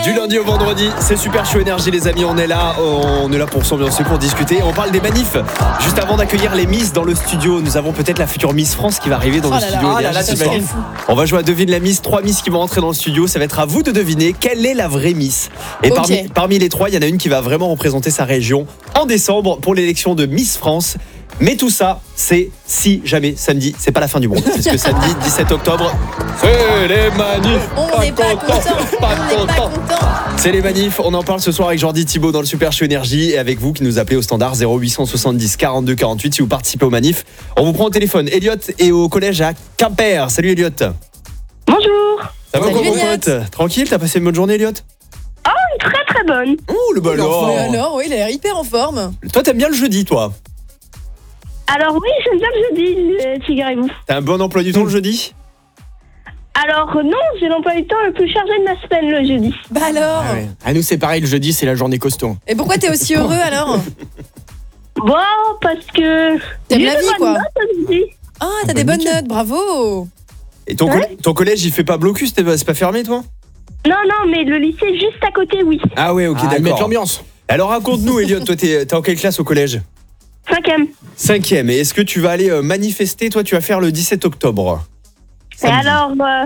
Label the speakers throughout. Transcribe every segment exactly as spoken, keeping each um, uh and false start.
Speaker 1: Du lundi au vendredi, c'est Super Show Énergie les amis, on est là, on est là pour s'ambiancer, pour discuter. On parle des manifs. Juste avant d'accueillir les Miss dans le studio, nous avons peut-être la future Miss France qui va arriver dans
Speaker 2: Oh
Speaker 1: le
Speaker 2: là
Speaker 1: studio.
Speaker 2: là,
Speaker 1: Énergie
Speaker 2: oh là là,
Speaker 1: ce
Speaker 2: ça
Speaker 1: soir.
Speaker 2: serait fou.
Speaker 1: On va jouer à Devine la Miss, trois Miss qui vont entrer dans le studio. Ça va être à vous de deviner quelle est la vraie Miss. Et
Speaker 2: Ok.
Speaker 1: parmi, parmi les trois, il y en a une qui va vraiment représenter sa région en décembre pour l'élection de Miss France. Mais tout ça, c'est si jamais samedi, c'est pas la fin du monde. Parce que samedi, dix-sept octobre, c'est les manifs.
Speaker 2: On n'est pas content.
Speaker 1: pas
Speaker 2: On n'est pas
Speaker 1: content.
Speaker 2: content.
Speaker 1: C'est les manifs, on en parle ce soir avec Jordi Thibault dans le Super Show Énergie et avec vous qui nous appelez au standard zéro huit cent soixante-dix quarante-deux quarante-huit si vous participez aux manifs. On vous prend au téléphone. Elliot est au collège à Quimper. Salut Elliot.
Speaker 3: Bonjour.
Speaker 1: Ça va
Speaker 2: Salut,
Speaker 1: quoi mon
Speaker 2: Elliot.
Speaker 1: pote? Tranquille, t'as passé une bonne journée Elliot?
Speaker 3: Très très bonne.
Speaker 1: Ouh le ballon.
Speaker 2: Mais alors, oui, il a l'air hyper en forme.
Speaker 1: Toi t'aimes bien le jeudi toi?
Speaker 3: Alors oui, j'aime bien le jeudi, euh, figurez-vous.
Speaker 1: T'as un bon emploi du temps le jeudi?
Speaker 3: Alors euh, non, j'ai l'emploi du temps le plus chargé de ma semaine le jeudi.
Speaker 2: Bah alors.
Speaker 4: Ah ouais. À nous c'est pareil, le jeudi c'est la journée costaud.
Speaker 2: Et pourquoi t'es aussi heureux alors?
Speaker 3: Bon, parce que...
Speaker 2: T'aimes
Speaker 3: j'ai
Speaker 2: la
Speaker 3: de
Speaker 2: vie,
Speaker 3: bonnes
Speaker 2: quoi.
Speaker 3: notes aujourd'hui.
Speaker 2: Ah, t'as des
Speaker 1: Bah,
Speaker 2: bonnes
Speaker 1: nickel.
Speaker 2: notes, bravo.
Speaker 1: Et ton, coll- ton collège il fait pas blocus, t'es- c'est pas fermé toi?
Speaker 3: Non, non, mais le lycée juste à côté, oui.
Speaker 1: Ah ouais ok
Speaker 4: Ah, mettre
Speaker 1: d'accord.
Speaker 4: l'ambiance.
Speaker 1: Alors raconte-nous Elliot, toi t'es, t'es en quelle classe au collège?
Speaker 3: Cinquième.
Speaker 1: Cinquième. Et est-ce que tu vas aller euh, manifester? Toi tu vas faire le dix-sept octobre.
Speaker 3: Et
Speaker 1: Samedi.
Speaker 3: alors, euh,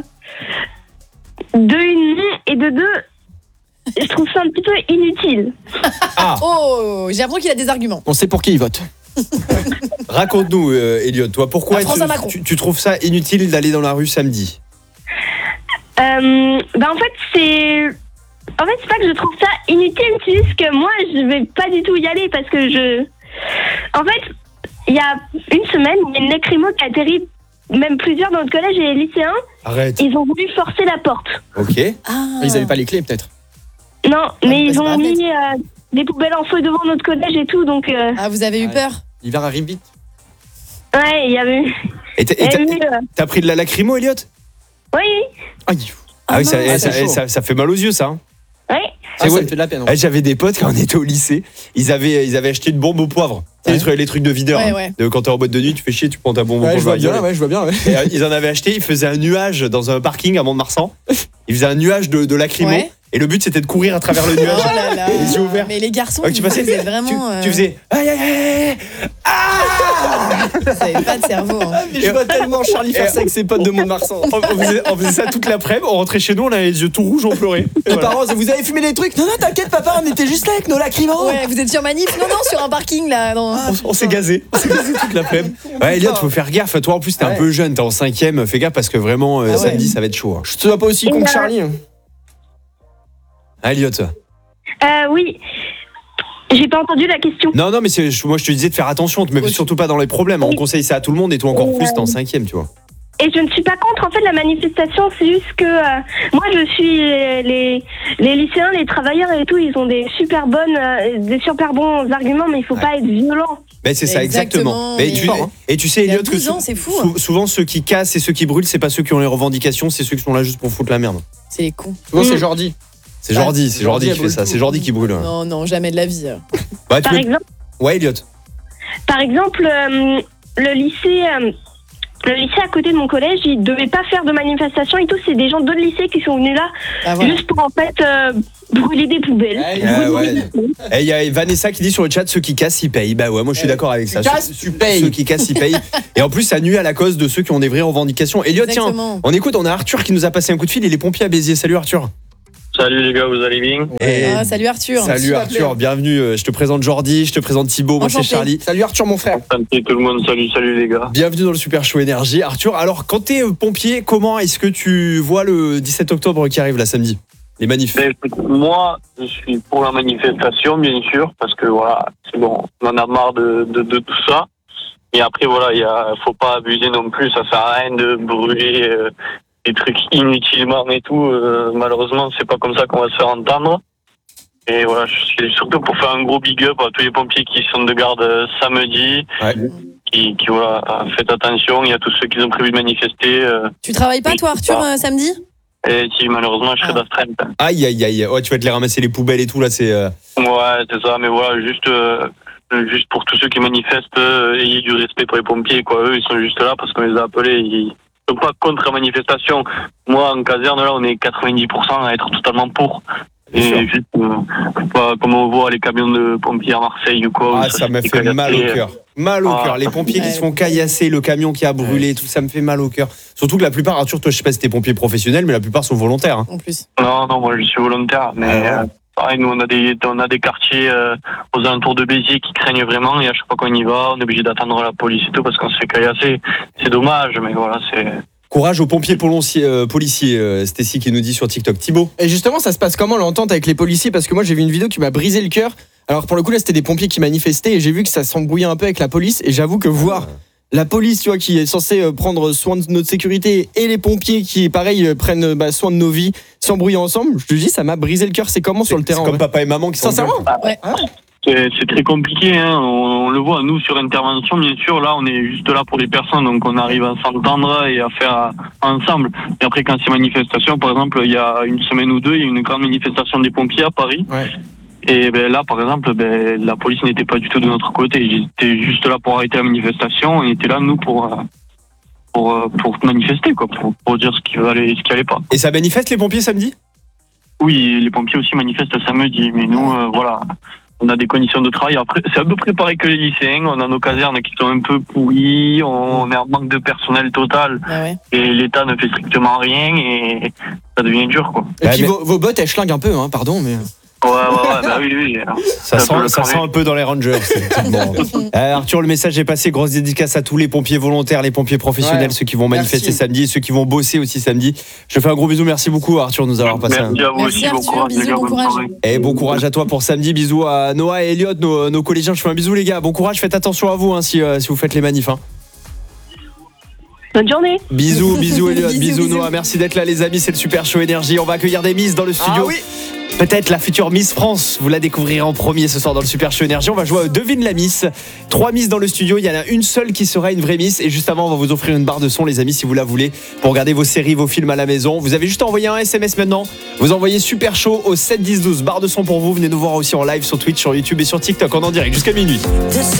Speaker 3: de une et de deux, je trouve ça un petit peu inutile.
Speaker 1: Ah,
Speaker 2: Oh, j'ai l'impression qu'il a des arguments.
Speaker 4: On sait pour qui il vote.
Speaker 1: raconte-nous, euh, Elliot, toi, pourquoi
Speaker 2: Ah, François
Speaker 1: tu,
Speaker 2: Macron.
Speaker 1: tu- tu trouves ça inutile d'aller dans la rue samedi?
Speaker 3: Euh, bah en fait, c'est... En fait, c'est pas que je trouve ça inutile, c'est juste que moi, je vais pas du tout y aller parce que je... En fait, il y a une semaine, il y a une lacrymo qui a atterri, même plusieurs dans notre collège et les lycéens,
Speaker 1: Arrête.
Speaker 3: ils ont voulu forcer la porte.
Speaker 1: Ok.
Speaker 2: Ah.
Speaker 4: Ils avaient pas les clés peut-être.
Speaker 3: Non, mais
Speaker 2: bah,
Speaker 3: ils
Speaker 2: c'est pas
Speaker 3: ont
Speaker 2: la
Speaker 3: mis euh, des poubelles en feu devant notre collège et tout, donc... euh,
Speaker 2: Ah, vous avez eu
Speaker 4: Ouais.
Speaker 2: peur?
Speaker 4: L'hiver arrive vite.
Speaker 3: ouais, il y avait...
Speaker 1: Et t'as, et
Speaker 3: il y
Speaker 1: t'as-
Speaker 3: avait eu, euh,
Speaker 1: t'as pris de la lacrymo, Elliot?
Speaker 3: oui,
Speaker 1: Aïe. Ah, oui, ça,
Speaker 2: mince.
Speaker 1: eh, ça,
Speaker 4: Ah, c'est
Speaker 1: eh,
Speaker 4: chaud.
Speaker 1: ça- ça fait mal aux yeux, ça. hein.
Speaker 3: oui.
Speaker 4: Ah,
Speaker 1: C'est
Speaker 4: ça
Speaker 1: ouais.
Speaker 4: me fait de la peine.
Speaker 1: Eh, J'avais des potes quand on était au lycée, ils avaient, ils avaient acheté une bombe au poivre. Tu sais, Les, trucs, les trucs de videur.
Speaker 2: Ouais,
Speaker 1: hein.
Speaker 2: ouais.
Speaker 1: De, quand t'es en boîte de nuit, tu fais chier, tu prends ta bombe au
Speaker 4: Ouais, je
Speaker 1: poivre.
Speaker 4: vois bien, ouais, je vois bien. Ouais.
Speaker 1: Et, euh, ils en avaient acheté, ils faisaient un nuage dans un parking à Mont-de-Marsan. Ils faisaient un nuage de, de lacrymo.
Speaker 2: Ouais.
Speaker 1: Et le but, c'était de courir à travers le
Speaker 2: Oh
Speaker 1: nuage.
Speaker 2: là là.
Speaker 1: Les yeux ouverts.
Speaker 2: Mais les garçons,
Speaker 1: Ouais, tu
Speaker 2: ils
Speaker 1: passais-
Speaker 2: faisaient
Speaker 1: Tu,
Speaker 2: vraiment. euh,
Speaker 1: tu faisais aïe aïe aïe ah
Speaker 2: Vous avez pas de cerveau. hein.
Speaker 4: Mais je vois tellement Charlie faire
Speaker 1: Et-
Speaker 4: ça avec ses potes de Mont-de-Marsan.
Speaker 1: on, on faisait, on faisait ça toute l'après-midi, on rentrait chez nous, on avait les yeux tout rouges, on pleurait. Et
Speaker 4: Les
Speaker 1: voilà.
Speaker 4: parents, vous avez fumé des trucs? Non, non, t'inquiète, papa, on était juste là avec nos lacrymos.
Speaker 2: Ouais, vous êtes sur manif? Non, non, sur un parking là. dans-
Speaker 1: On, on s'est gazé, on s'est gazé toute l'après-midi. Ouais, Elliot, faut faire gaffe. Toi, en plus, t'es un
Speaker 4: Ouais.
Speaker 1: peu jeune, t'es en cinquième. Fais gaffe parce que vraiment, euh,
Speaker 4: Ah ouais.
Speaker 1: samedi, ça va être chaud. hein.
Speaker 4: Je te dois pas aussi con que Charlie. hein.
Speaker 1: Hein, Elliot.
Speaker 3: Euh, oui. J'ai pas entendu la question.
Speaker 1: Non, non, mais c'est- je- moi, je te disais de faire attention, te mets
Speaker 2: Oui.
Speaker 1: surtout pas dans les problèmes. On conseille ça à tout le monde et toi encore plus, t'es en cinquième, tu vois.
Speaker 3: Et je ne suis pas contre en fait la manifestation, c'est juste que euh, moi je suis euh, les les lycéens, les travailleurs et tout, ils ont des super bonnes, euh, des super bons arguments, mais il faut
Speaker 1: Ouais.
Speaker 3: pas être violent.
Speaker 1: Mais c'est ça, exactement.
Speaker 2: Exactement,
Speaker 1: Mais
Speaker 2: mais-
Speaker 1: tu,
Speaker 4: Fort, hein.
Speaker 1: et tu sais,
Speaker 2: Il y a
Speaker 1: Elliot, que
Speaker 2: douze ans,
Speaker 1: sou-
Speaker 2: c'est fou.
Speaker 1: sou- souvent ceux qui cassent et ceux qui brûlent, c'est pas ceux qui ont les revendications, c'est ceux qui sont là juste pour foutre la merde.
Speaker 2: C'est les cons.
Speaker 4: Souvent,
Speaker 3: Mm.
Speaker 4: c'est Jordi.
Speaker 1: C'est Jordi, c'est Jordi
Speaker 4: Jordi,
Speaker 1: qui
Speaker 4: elle
Speaker 1: fait
Speaker 4: brûle
Speaker 1: ça,
Speaker 4: tout.
Speaker 1: c'est Jordi qui brûle.
Speaker 2: Non, non, jamais de la vie.
Speaker 1: Bah, tu
Speaker 3: Par
Speaker 1: peux-
Speaker 3: exemple,
Speaker 1: Ouais, Elliot.
Speaker 3: par exemple, euh, le lycée, euh, le lycée à côté de mon collège, ils devaient pas faire de manifestation et tout. C'est des gens d'autres lycées qui sont venus là
Speaker 2: Ah, voilà.
Speaker 3: juste pour en fait euh, brûler des poubelles.
Speaker 4: Ouais,
Speaker 1: Ah,
Speaker 3: Brûler
Speaker 1: ouais.
Speaker 3: des poubelles.
Speaker 1: Et il y a Vanessa qui dit sur le chat ceux qui cassent ils payent. Bah ouais, moi je suis
Speaker 4: Ouais.
Speaker 1: d'accord avec ça.
Speaker 4: Tu casses,
Speaker 1: Ceux-
Speaker 4: tu payes.
Speaker 1: Ceux qui cassent ils payent. Et en plus ça nuit à la cause de ceux qui ont des vraies revendications. Elliot, tiens,
Speaker 2: Exactement.
Speaker 1: on écoute, on a Arthur qui nous a passé un coup de fil, il est pompier à Béziers. Salut Arthur.
Speaker 5: Salut les gars, vous allez bien?
Speaker 1: Et-
Speaker 2: Ah, salut Arthur.
Speaker 1: Salut
Speaker 4: Super
Speaker 1: Arthur,
Speaker 4: plaisir.
Speaker 1: bienvenue. Euh, Je te présente Jordi, je te présente Thibaut, moi c'est
Speaker 2: Enchanté.
Speaker 1: Charlie.
Speaker 4: Salut Arthur, mon frère.
Speaker 5: Salut tout le monde, salut, salut les gars.
Speaker 1: Bienvenue dans le Super Show Énergie. Arthur, alors quand t'es euh, pompier, comment est-ce que tu vois le dix-sept octobre qui arrive là samedi? Les manifs.
Speaker 5: Ben, écoute, moi, je suis pour la manifestation, bien sûr, parce que voilà, c'est bon, on en a marre de, de, de tout ça. Et après, voilà, il y a, faut pas abuser non plus, ça sert à rien de brûler euh, des trucs inutilement et tout. Euh, malheureusement, c'est pas comme ça qu'on va se faire entendre. Et voilà, je suis surtout pour faire un gros big up à tous les pompiers qui sont de garde euh, samedi,
Speaker 1: Ouais.
Speaker 5: qui, qui voilà, faites attention, il y a tous ceux qui ont prévu de manifester. euh,
Speaker 2: Tu travailles pas toi Arthur euh, samedi?
Speaker 5: et si malheureusement, je serai
Speaker 2: Ah.
Speaker 5: d'astreinte.
Speaker 1: Aïe aïe aïe. Ouais, tu vas te les ramasser les poubelles et tout là, c'est. euh,
Speaker 5: Ouais, c'est ça, mais voilà, juste, euh, juste pour tous ceux qui manifestent, euh, ayez du respect pour les pompiers, quoi. Eux, ils sont juste là parce qu'on les a appelés, ils sont pas contre la manifestation. Moi, en caserne, là, on est quatre-vingt-dix pour cent à être totalement pour. Et
Speaker 1: Bien sûr.
Speaker 5: juste, euh, faut pas, comme on voit les camions de pompiers à Marseille ou quoi.
Speaker 1: Ah,
Speaker 5: où
Speaker 1: ça m'a
Speaker 5: s'est
Speaker 1: fait
Speaker 5: caillassé.
Speaker 1: mal au cœur. Mal au
Speaker 5: Ah.
Speaker 1: cœur. Les pompiers qui
Speaker 2: Ouais.
Speaker 1: se font caillasser, le camion qui a brûlé, tout ça me fait mal au cœur. Surtout que la plupart, Arthur, toi, je sais pas si t'es pompier professionnel, mais la plupart sont volontaires. hein.
Speaker 2: En plus.
Speaker 5: Non, non, moi je suis volontaire, mais
Speaker 1: Ah ouais.
Speaker 5: euh, pareil, nous on a des, on a des quartiers euh, aux alentours de Béziers qui craignent vraiment, et à chaque fois qu'on y va, on est obligé d'attendre la police et tout parce qu'on se fait caillasser. C'est dommage, mais voilà, c'est.
Speaker 1: Courage aux pompiers policiers, euh, policiers euh, Stécie qui nous dit sur TikTok. Thibaut.
Speaker 4: Et justement, ça se passe comment l'entente avec les policiers? Parce que moi, j'ai vu une vidéo qui m'a brisé le cœur. Alors, pour le coup, là, c'était des pompiers qui manifestaient et j'ai vu que ça s'embrouillait un peu avec la police. Et j'avoue que voir la police, tu vois, qui est censée euh, prendre soin de notre sécurité et les pompiers qui, pareil, euh, prennent euh, bah, soin de nos vies, s'embrouiller ensemble, je te dis, ça m'a brisé le cœur. C'est comment sur le
Speaker 1: C'est
Speaker 4: terrain?
Speaker 1: comme
Speaker 4: ouais
Speaker 1: papa et maman qui sont.
Speaker 4: Sincèrement?
Speaker 5: C'est c'est très compliqué, hein. on, on le voit, nous sur intervention, bien sûr, là on est juste là pour les personnes, donc on arrive à s'entendre et à faire ensemble. Et après quand c'est manifestation, par exemple, il y a une semaine ou deux, il y a eu une grande manifestation des pompiers à Paris.
Speaker 4: Ouais.
Speaker 5: Et ben là, par exemple, ben, la police n'était pas du tout de notre côté, ils étaient juste là pour arrêter la manifestation, et étaient là, nous, pour, euh, pour, euh, pour manifester, quoi, pour, pour dire ce qui allait, ce qui allait pas.
Speaker 1: Et ça manifeste les pompiers samedi?
Speaker 5: Oui, les pompiers aussi manifestent samedi, mais nous, euh, voilà, on a des conditions de travail. Après, c'est à peu près pareil que les lycéens. On a nos casernes qui sont un peu pourries, on est en manque de personnel total,
Speaker 2: Ah ouais.
Speaker 5: et l'État ne fait strictement rien, et ça devient dur, quoi.
Speaker 4: Et
Speaker 1: Ouais,
Speaker 4: puis
Speaker 1: mais-
Speaker 4: vos, vos bottes, elles schlinguent un peu, hein, pardon, mais.
Speaker 5: Ouais, ouais, ouais, bah oui, oui.
Speaker 1: Ça,
Speaker 5: Ça
Speaker 1: sent,
Speaker 5: peut
Speaker 1: ça
Speaker 5: le
Speaker 1: sent un peu dans les Rangers. c'est bon. Euh, Arthur, le message est passé. Grosse dédicace à tous les pompiers volontaires, les pompiers professionnels,
Speaker 4: Ouais.
Speaker 1: ceux qui vont manifester
Speaker 4: Merci.
Speaker 1: samedi et ceux qui vont bosser aussi samedi. Je te fais un gros bisou. Merci beaucoup, Arthur, de nous avoir passé un.
Speaker 5: Merci à vous
Speaker 2: Merci,
Speaker 5: aussi, bon
Speaker 2: Arthur,
Speaker 5: courage,
Speaker 2: bisous,
Speaker 5: les gars,
Speaker 2: bon
Speaker 5: bonne
Speaker 2: courage.
Speaker 5: soirée.
Speaker 1: Et bon courage à toi pour samedi. Bisous à Noah et Elliot, nos, nos collégiens. Je fais un bisou, les gars. Bon courage. Faites attention à vous hein, si, euh, si vous faites les manifs. hein.
Speaker 3: Bonne journée.
Speaker 1: Bisous, bisous Elliot,
Speaker 2: Bisous,
Speaker 1: bisous,
Speaker 2: bisous.
Speaker 1: Noah. Merci d'être là, les amis. C'est le Super Show Énergie. On va accueillir des Miss dans le studio.
Speaker 4: Ah oui.
Speaker 1: Peut-être la future Miss France, vous la découvrirez en premier ce soir dans le Super Show Énergie. On va jouer à Devine la Miss. Trois Miss dans le studio, il y en a une seule qui sera une vraie Miss. Et juste avant, on va vous offrir une barre de son, les amis, si vous la voulez, pour regarder vos séries, vos films à la maison. Vous avez juste envoyé un S M S maintenant. Vous envoyez Super Show au sept dix douze. Barre de son pour vous. Venez nous voir aussi en live sur Twitch, sur YouTube et sur TikTok en en direct jusqu'à minuit.